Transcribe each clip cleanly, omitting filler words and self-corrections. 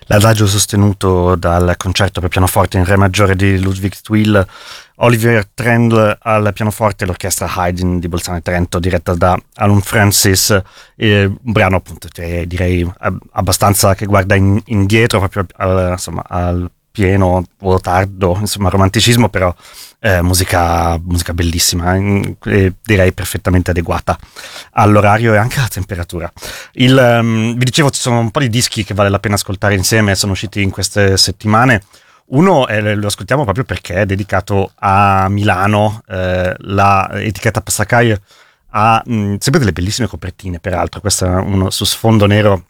L'adagio sostenuto dal concerto per pianoforte in re maggiore di Ludwig Thuil, Oliver Trendl al pianoforte, l'orchestra Haydn di Bolzano e Trento diretta da Alun Francis, un brano appunto direi abbastanza che guarda indietro proprio al pieno o tardo, insomma, romanticismo, però musica bellissima, direi perfettamente adeguata all'orario e anche alla temperatura. Vi dicevo, ci sono un po' di dischi che vale la pena ascoltare insieme, sono usciti in queste settimane. Uno lo ascoltiamo proprio perché è dedicato a Milano, la etichetta Passacaille ha sempre delle bellissime copertine, peraltro, questa uno su sfondo nero,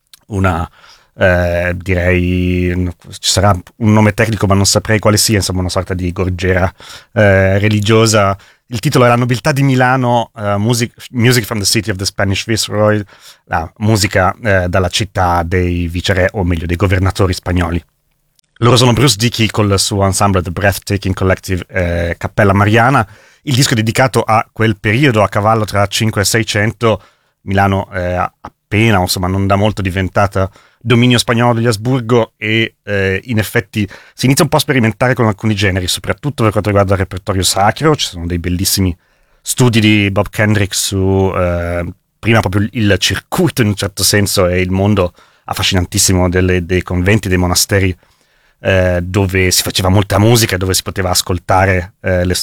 direi ci sarà un nome tecnico ma non saprei quale sia, insomma una sorta di gorgiera religiosa. Il titolo è La nobiltà di Milano, music from the city of the Spanish Viceroy, la musica dalla città dei viceré, o meglio dei governatori spagnoli. Loro sono Bruce Dickey col suo ensemble The Breathtaking Collective, Cappella Mariana. Il disco è dedicato a quel periodo a cavallo tra 5 e 600, Milano appena, insomma non da molto diventata dominio spagnolo degli Asburgo, e in effetti si inizia un po' a sperimentare con alcuni generi, soprattutto per quanto riguarda il repertorio sacro. Ci sono dei bellissimi studi di Bob Kendrick su prima proprio il circuito in un certo senso e il mondo affascinantissimo dei conventi, dei monasteri, dove si faceva molta musica, dove si poteva ascoltare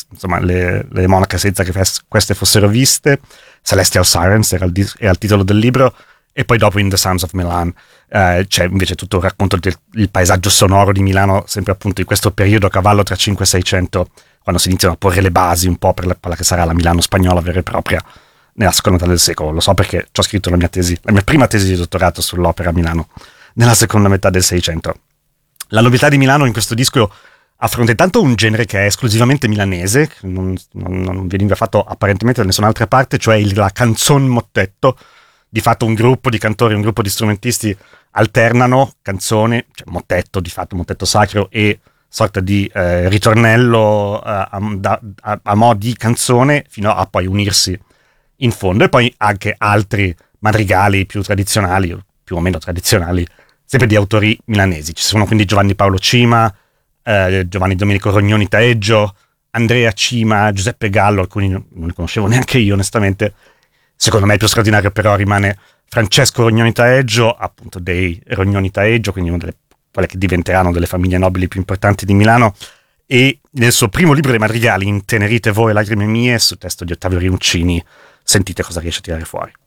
le monache senza che queste fossero viste. Celestial Sirens era il titolo del libro. E poi dopo in The Sounds of Milan c'è invece tutto il racconto del paesaggio sonoro di Milano, sempre appunto in questo periodo a cavallo tra 5 e 600, quando si iniziano a porre le basi un po' per quella che sarà la Milano spagnola vera e propria nella seconda metà del secolo. Lo so perché ci ho scritto la mia prima tesi di dottorato sull'opera a Milano nella seconda metà del 600. La nobiltà di Milano in questo disco affronta intanto un genere che è esclusivamente milanese, che non veniva fatto apparentemente da nessun'altra parte, cioè la canzon mottetto. Di fatto un gruppo di cantori, un gruppo di strumentisti alternano canzone, cioè mottetto, di fatto mottetto sacro, e sorta di ritornello a mo' di canzone, fino a poi unirsi in fondo. E poi anche altri madrigali più tradizionali, più o meno tradizionali, sempre di autori milanesi. Ci sono quindi Giovanni Paolo Cima, Giovanni Domenico Rognoni Taeggio, Andrea Cima, Giuseppe Gallo, alcuni non li conoscevo neanche io onestamente. Secondo me il più straordinario però rimane Francesco Rognoni Taeggio, appunto dei Rognoni Taeggio, quindi quelle che diventeranno delle famiglie nobili più importanti di Milano, e nel suo primo libro dei madrigali, Intenerite voi lacrime mie, su testo di Ottavio Riuncini, sentite cosa riesce a tirare fuori.